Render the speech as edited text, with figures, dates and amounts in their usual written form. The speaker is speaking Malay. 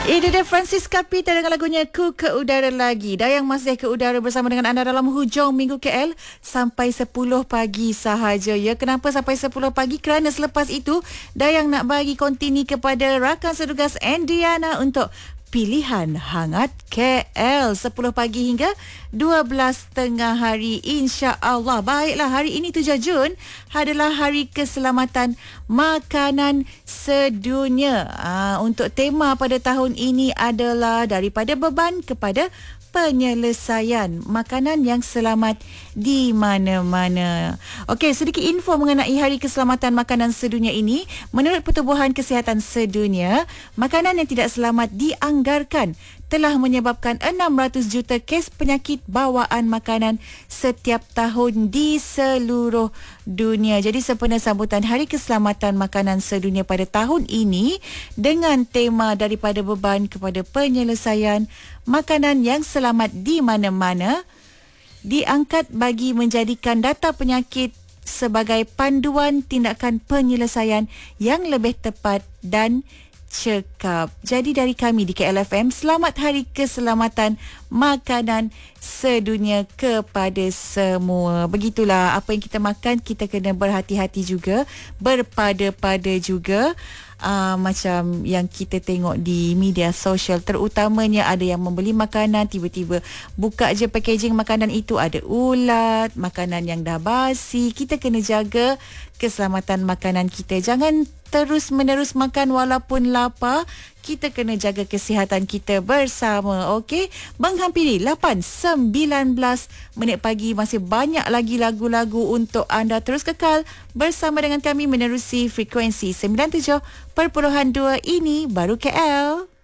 Itu dia Francisca Peter dengan lagunya Ku Ke Udara Lagi. Dayang masih ke udara bersama dengan anda dalam hujung minggu KL sampai 10 pagi sahaja ya. Kenapa sampai 10 pagi? Kerana selepas itu Dayang nak bagi kontini kepada rakan setugas Andiana untuk pilihan hangat KL 10 pagi hingga 12 tengah hari insya-Allah. Baiklah, hari ini 7 Jun adalah Hari Keselamatan Makanan Sedunia. Untuk tema pada tahun ini adalah daripada beban kepada penyelesaian, makanan yang selamat di mana-mana. Okey, sedikit info mengenai Hari Keselamatan Makanan Sedunia ini. Menurut Pertubuhan Kesihatan Sedunia, makanan yang tidak selamat dianggarkan telah menyebabkan 600 juta kes penyakit bawaan makanan setiap tahun di seluruh dunia. Jadi sempena sambutan Hari Keselamatan Makanan Sedunia pada tahun ini dengan tema daripada beban kepada penyelesaian, makanan yang selamat di mana-mana diangkat bagi menjadikan data penyakit sebagai panduan tindakan penyelesaian yang lebih tepat dan cekap. Jadi dari kami di KLFM, selamat Hari Keselamatan Makanan Sedunia kepada semua. Begitulah, apa yang kita makan kita kena berhati-hati juga, berpada-pada juga. Macam yang kita tengok di media sosial, terutamanya ada yang membeli makanan, tiba-tiba buka je packaging makanan itu ada ulat, makanan yang dah basi. Kita kena jaga keselamatan makanan kita. Jangan terus menerus makan walaupun lapar. Kita kena jaga kesihatan kita bersama. Okey, menghampiri 8:19 minit pagi, masih banyak lagi lagu-lagu untuk anda. Terus kekal bersama dengan kami menerusi frekuensi 97.2. Ini baru KL.